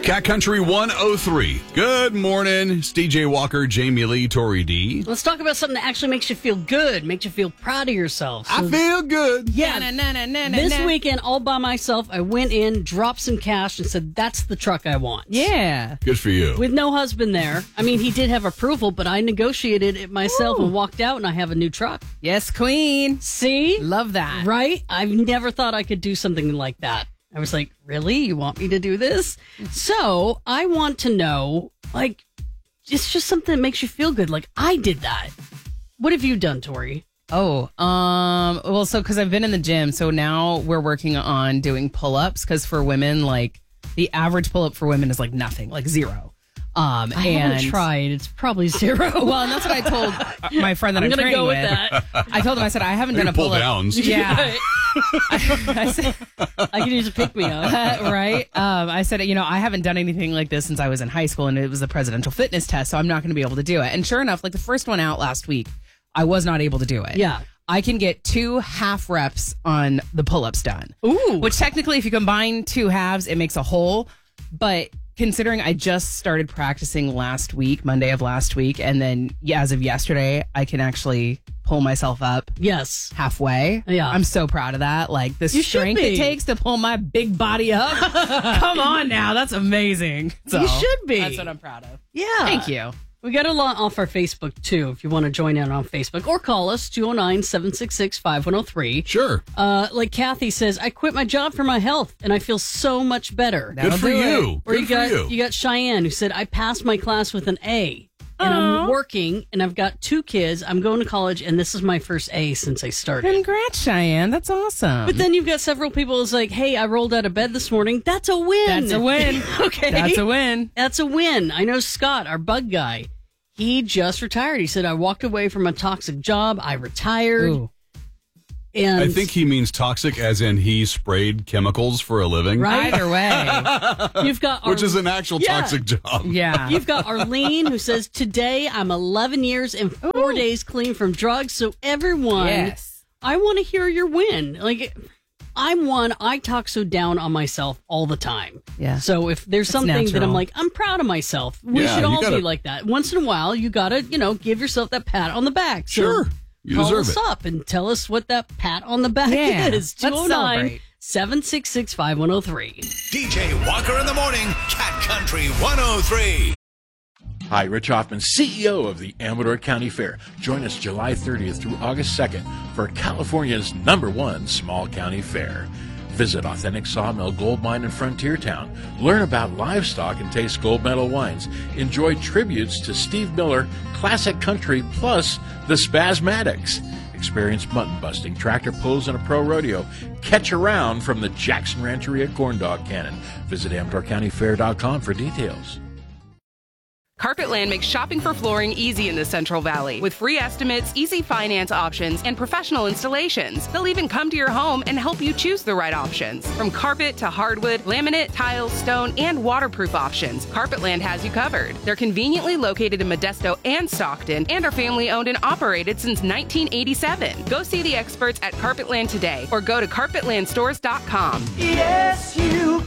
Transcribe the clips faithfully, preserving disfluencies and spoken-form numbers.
Cat Country one oh three. Good morning. It's D J Walker, Jamie Lee, Tori D. Let's talk about something that actually makes you feel good, makes you feel proud of yourself. So, I feel good. Yeah. Na, na, na, na, This na. weekend, all by myself, I went in, dropped some cash, and said, that's the truck I want. Yeah. Good for you. With no husband there. I mean, he did have approval, but I negotiated it myself Ooh. and walked out, and I have a new truck. Yes, queen. See? Love that. Right? I've never thought I could do something like that. I was like, really? You want me to do this? So I want to know, like, it's just something that makes you feel good. Like, I did that. What have you done, Tori? Oh, um, well, so because I've been in the gym, so now we're working on doing pull-ups because for women, like, the average pull-up for women is like nothing, like zero. Um, I and haven't tried. It's probably zero. Well, and that's what I told my friend that I'm, I'm going to training go with with. that. I told him, I said, I haven't They done a pull pull-up. downs. Yeah. I, I said, I could use a pick-me-up. right? Um, I said, you know, I haven't done anything like this since I was in high school, and it was the presidential fitness test, so I'm not going to be able to do it. And sure enough, like the first one out last week, I was not able to do it. Yeah. I can get two half reps on the pull-ups done. Ooh. Which technically, if you combine two halves, it makes a whole. But considering I just started practicing last week, Monday of last week, and then yeah, as of yesterday, I can actually pull myself up Yes. halfway. Yeah. I'm so proud of that. Like the You should strength it be. takes to pull my big body up. Come on now. That's amazing. So, You should be. That's what I'm proud of. Yeah. Thank you. We got a lot off our Facebook, too, if you want to join in on Facebook. Or call us, two oh nine, seven six six, five one oh three. Sure. Uh, like Kathy says, I quit my job for my health, and I feel so much better. Good That'll for do it. you. Or Good you for got you. you got Cheyenne, who said, I passed my class with an A, and I'm Aw. working, and I've got two kids. I'm going to college, and this is my first A since I started. Congrats, Cheyenne. That's awesome. But then you've got several people who's like, hey, I rolled out of bed this morning. That's a win. That's a win. Okay. That's a win. That's a win. I know Scott, our bug guy, he just retired. He said, I walked away from a toxic job. I retired. Ooh. And I think he means toxic as in he sprayed chemicals for a living. Right? Either way. you've got Which Ar- is an actual Yeah. toxic job. Yeah. You've got Arlene, who says, today I'm eleven years and four Ooh. days clean from drugs. So everyone, Yes. I want to hear your win. Like, I'm one, I talk so down on myself all the time. Yeah. So if there's That's something that I'm natural. like, I'm proud of myself. We Yeah, should you all gotta- be like that. Once in a while, you got to, you know, give yourself that pat on the back. So Sure. You call deserve us it. up and tell us what that pat on the back Yeah, is. let's 209 celebrate. seven six six, five one oh three. D J Walker in the morning, Cat Country one oh three. Hi, Rich Hoffman, C E O of the Amador County Fair. Join us July thirtieth through August second for California's number one small county fair. Visit authentic sawmill, gold mine, and frontier town. Learn about livestock and taste gold medal wines. Enjoy tributes to Steve Miller, classic country, plus the Spasmatics. Experience mutton busting, tractor pulls, and a pro rodeo. Catch a round from the Jackson Rancheria Corn Dog Cannon. Visit amador county fair dot com for details. Carpetland makes shopping for flooring easy in the Central Valley with free estimates, easy finance options, and professional installations. They'll even come to your home and help you choose the right options. From carpet to hardwood, laminate, tile, stone, and waterproof options, Carpetland has you covered. They're conveniently located in Modesto and Stockton and are family owned and operated since nineteen eighty-seven. Go see the experts at Carpetland today or go to carpetland stores dot com. Yes, you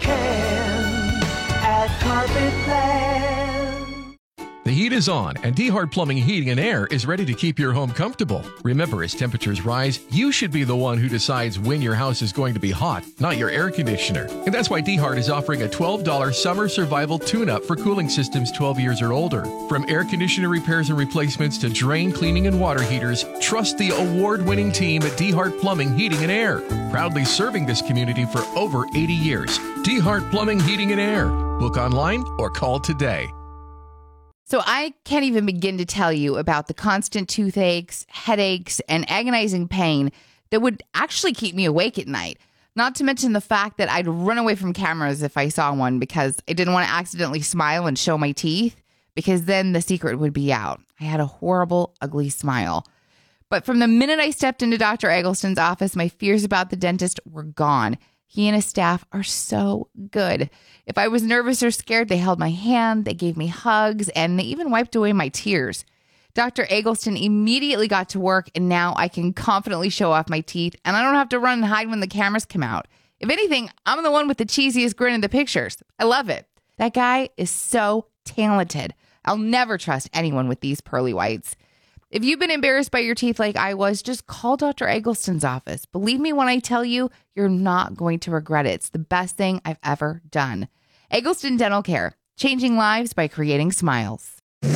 can at Carpetland. The heat is on, and D-Hart Plumbing, Heating, and Air is ready to keep your home comfortable. Remember, as temperatures rise, you should be the one who decides when your house is going to be hot, not your air conditioner. And that's why D-Hart is offering a twelve dollars summer survival tune-up for cooling systems twelve years or older. From air conditioner repairs and replacements to drain cleaning and water heaters, trust the award-winning team at D-Hart Plumbing, Heating, and Air. Proudly serving this community for over eighty years. D-Hart Plumbing, Heating, and Air. Book online or call today. So I can't even begin to tell you about the constant toothaches, headaches, and agonizing pain that would actually keep me awake at night. Not to mention the fact that I'd run away from cameras if I saw one because I didn't want to accidentally smile and show my teeth, because then the secret would be out. I had a horrible, ugly smile. But from the minute I stepped into Doctor Eggleston's office, my fears about the dentist were gone. He and his staff are so good. If I was nervous or scared, they held my hand, they gave me hugs, and they even wiped away my tears. Doctor Eggleston immediately got to work, and now I can confidently show off my teeth, and I don't have to run and hide when the cameras come out. If anything, I'm the one with the cheesiest grin in the pictures. I love it. That guy is so talented. I'll never trust anyone with these pearly whites. If you've been embarrassed by your teeth like I was, just call Doctor Eggleston's office. Believe me when I tell you, you're not going to regret it. It's the best thing I've ever done. Eggleston Dental Care, changing lives by creating smiles.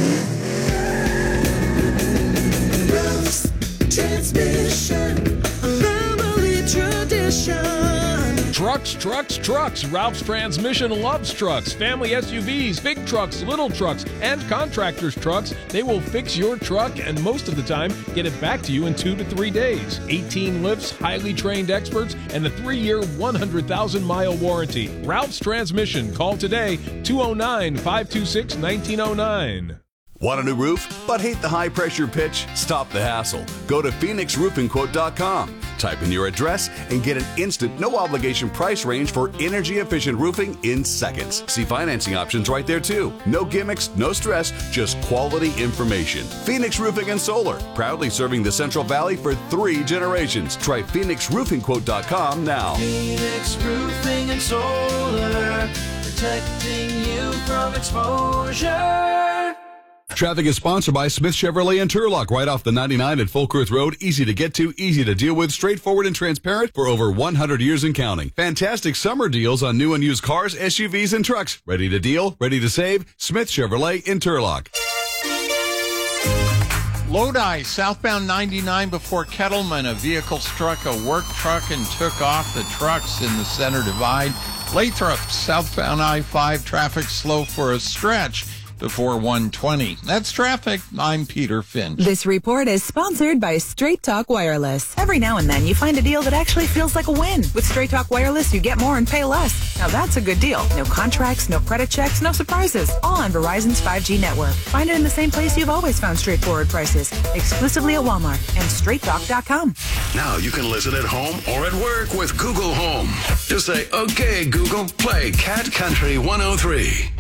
Ralph's Transmission, family tradition. Trucks, trucks, trucks. Ralph's Transmission loves trucks. Family S U Vs, big trucks, little trucks, and contractors' trucks. They will fix your truck and most of the time get it back to you in two to three days. eighteen lifts, highly trained experts, and a three-year, one hundred thousand mile warranty. Ralph's Transmission. Call today, two oh nine, five two six, nineteen oh nine. Want a new roof, but hate the high-pressure pitch? Stop the hassle. Go to phoenix roofing quote dot com. Type in your address and get an instant, no-obligation price range for energy-efficient roofing in seconds. See financing options right there, too. No gimmicks, no stress, just quality information. Phoenix Roofing and Solar, proudly serving the Central Valley for three generations. Try phoenix roofing quote dot com now. Phoenix Roofing and Solar, protecting you from exposure. Traffic is sponsored by Smith Chevrolet and Turlock, right off the ninety-nine at Folkirth Road. Easy to get to, easy to deal with, straightforward and transparent for over one hundred years and counting. Fantastic summer deals on new and used cars, S U Vs, and trucks. Ready to deal? Ready to save? Smith Chevrolet in Turlock. Lodi, southbound ninety-nine before Kettleman. A vehicle struck a work truck and took off the trucks in the center divide. Lathrop, southbound I five, traffic slow for a stretch before one twenty. That's traffic. I'm Peter Finch. This report is sponsored by Straight Talk Wireless. Every now and then you find a deal that actually feels like a win. With Straight Talk Wireless, you get more and pay less. Now that's a good deal. No contracts, no credit checks, no surprises. All on Verizon's five G network. Find it in the same place you've always found straightforward prices. Exclusively at Walmart and straight talk dot com. Now you can listen at home or at work with Google Home. Just say, okay, Google, play Cat Country one oh three.